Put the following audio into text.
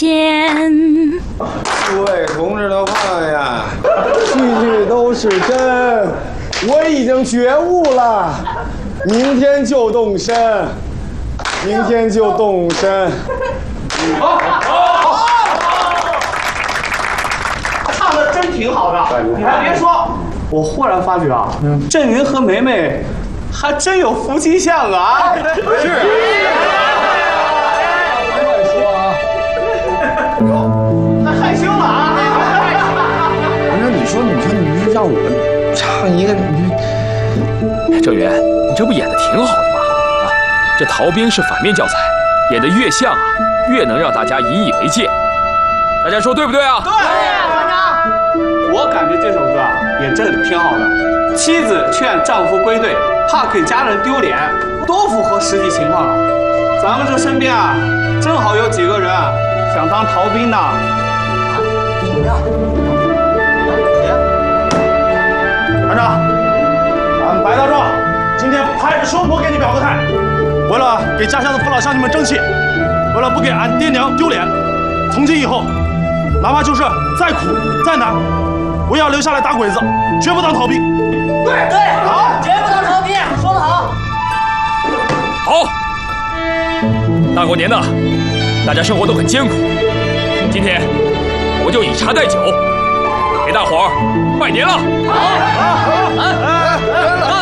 诸位同志的话呀， 句句都是真，我已经觉悟了，明天就动身，明天就动身。 唱的真挺好的，你还别说，我忽然发觉啊，郑云和梅梅还真有夫妻相啊！是。还害羞了啊！ 那你说你让我唱一个， 郑源，你这不演的挺好的吗？啊，这逃兵是反面教材，演得越像啊，越能让大家引以为戒。大家说对不对啊？ 对，团长。我感觉这首歌啊，也真挺好的。妻子劝丈夫归队，怕给家人丢脸，多符合实际情况啊！咱们这身边啊，正好有几个人想当逃兵呢。 团长，俺们白大壮今天拍着胸脯给你表个态，为了给家乡的父老乡亲们争气，为了不给俺爹娘丢脸，从今以后，哪怕就是再苦再难，我也要留下来打鬼子，绝不当逃兵。 对，好，绝不当逃兵，说得好。 好，大过年的，大家生活都很艰苦，今天我就以茶代酒，给大伙儿拜年了。好，